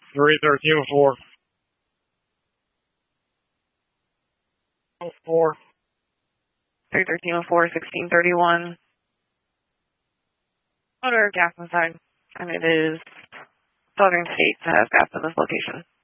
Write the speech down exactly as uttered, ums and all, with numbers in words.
three thirteen four. four. three thirteen four, sixteen thirty-one. Motor gas inside. And it is Southern States that has gas in this location.